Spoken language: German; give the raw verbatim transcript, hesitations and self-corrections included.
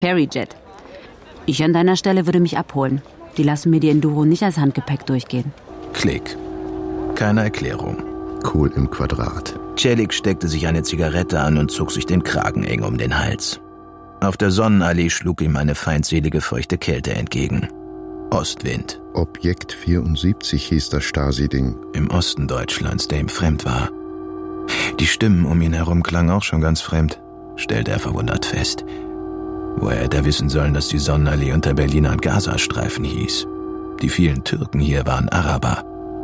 Perryjet. Ich an deiner Stelle würde mich abholen. Die lassen mir die Enduro nicht als Handgepäck durchgehen. Klick. Keine Erklärung. Kohl im Quadrat. Celik steckte sich eine Zigarette an und zog sich den Kragen eng um den Hals. Auf der Sonnenallee schlug ihm eine feindselige feuchte Kälte entgegen. Ostwind. Objekt vierundsiebzig hieß das Stasi-Ding. Im Osten Deutschlands, der ihm fremd war. Die Stimmen um ihn herum klangen auch schon ganz fremd, stellte er verwundert fest. Woher hätte er wissen sollen, dass die Sonnenallee unter Berliner und Gazastreifen hieß? Die vielen Türken hier waren Araber.